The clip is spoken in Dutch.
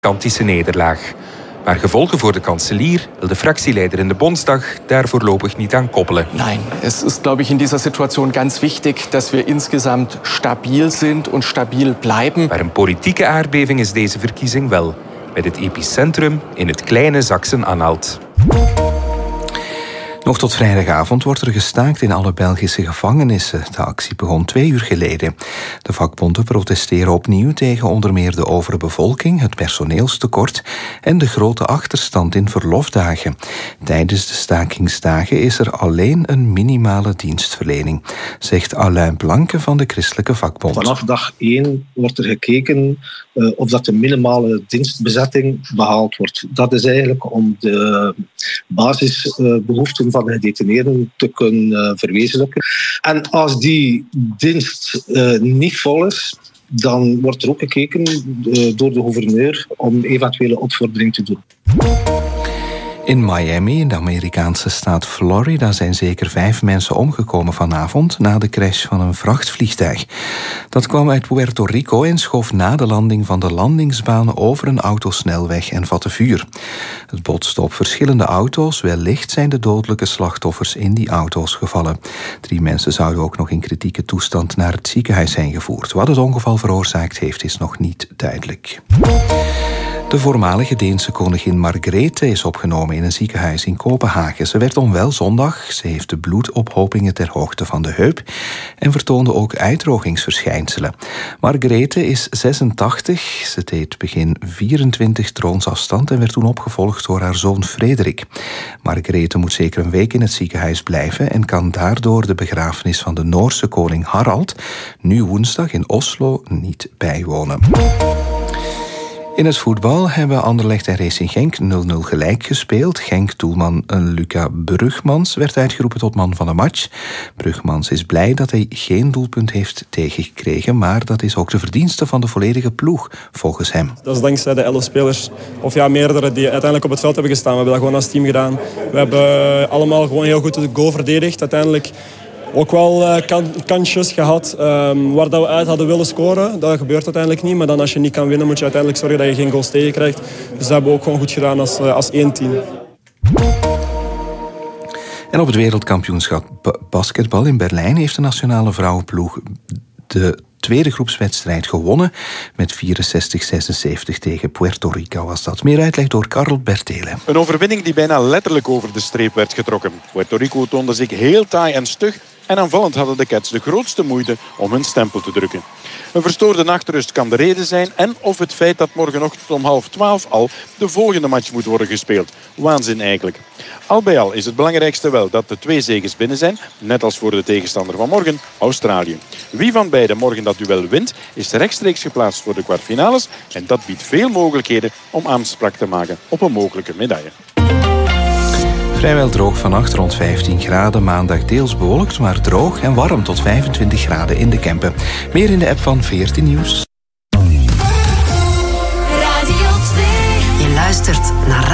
gigantische nederlaag. Maar gevolgen voor de kanselier wil de fractieleider in de Bondsdag daar voorlopig niet aan koppelen. Nein, es ist, glaube ich, in dieser Situation ganz wichtig, dass wir insgesamt stabil sind und stabil bleiben. Maar een politieke aardbeving is deze verkiezing wel, met het epicentrum in het kleine Sachsen-Anhalt. Nog tot vrijdagavond wordt er gestaakt in alle Belgische gevangenissen. De actie begon 2 uur geleden. De vakbonden protesteren opnieuw tegen onder meer de overbevolking, het personeelstekort en de grote achterstand in verlofdagen. Tijdens de stakingsdagen is er alleen een minimale dienstverlening, zegt Alain Blanke van de Christelijke Vakbond. Vanaf dag 1 wordt er gekeken of dat de minimale dienstbezetting behaald wordt. Dat is eigenlijk om de basisbehoeften van de gedetineerden te kunnen verwezenlijken. En als die dienst niet vol is, dan wordt er ook gekeken door de gouverneur om eventuele opvordering te doen. In Miami, in de Amerikaanse staat Florida, zijn zeker 5 mensen omgekomen vanavond na de crash van een vrachtvliegtuig. Dat kwam uit Puerto Rico en schoof na de landing van de landingsbaan over een autosnelweg en vatte vuur. Het botste op verschillende auto's. Wellicht zijn de dodelijke slachtoffers in die auto's gevallen. 3 mensen zouden ook nog in kritieke toestand naar het ziekenhuis zijn gevoerd. Wat het ongeval veroorzaakt heeft, is nog niet duidelijk. De voormalige Deense koningin Margrethe is opgenomen in een ziekenhuis in Kopenhagen. Ze werd onwel zondag. Ze heeft de bloedophopingen ter hoogte van de heup en vertoonde ook uitdrogingsverschijnselen. Margrethe is 86. Ze deed begin 24 troonsafstand en werd toen opgevolgd door haar zoon Frederik. Margrethe moet zeker een week in het ziekenhuis blijven en kan daardoor de begrafenis van de Noorse koning Harald nu woensdag in Oslo niet bijwonen. In het voetbal hebben Anderlecht en Racing Genk 0-0 gelijk gespeeld. Genk-doelman Luca Brugmans werd uitgeroepen tot man van de match. Brugmans is blij dat hij geen doelpunt heeft tegengekregen, maar dat is ook de verdienste van de volledige ploeg, volgens hem. Dat is dankzij de 11 spelers, of ja, meerdere, die uiteindelijk op het veld hebben gestaan. We hebben dat gewoon als team gedaan. We hebben allemaal gewoon heel goed de goal verdedigd. Uiteindelijk ook wel kansjes gehad waar dat we uit hadden willen scoren. Dat gebeurt uiteindelijk niet. Maar dan als je niet kan winnen, moet je uiteindelijk zorgen dat je geen goals tegenkrijgt. Dus dat hebben we ook gewoon goed gedaan als één team. En op het wereldkampioenschap basketbal in Berlijn heeft de nationale vrouwenploeg de tweede groepswedstrijd gewonnen met 64-76 tegen Puerto Rico was dat. Meer uitleg door Karel Bertelen. Een overwinning die bijna letterlijk over de streep werd getrokken. Puerto Rico toonde zich heel taai en stug en aanvallend hadden de Cats de grootste moeite om hun stempel te drukken. Een verstoorde nachtrust kan de reden zijn en of het feit dat morgenochtend om 11:30 al de volgende match moet worden gespeeld. Waanzin eigenlijk. Al bij al is het belangrijkste wel dat de 2 zeges binnen zijn, net als voor de tegenstander van morgen, Australië. Wie van beiden morgen dat duel wint, is rechtstreeks geplaatst voor de kwartfinales en dat biedt veel mogelijkheden om aanspraak te maken op een mogelijke medaille. Vrijwel droog vannacht, rond 15 graden. Maandag deels bewolkt, maar droog en warm tot 25 graden in de Kempen. Meer in de app van 14 Nieuws. Radio 2. Je luistert naar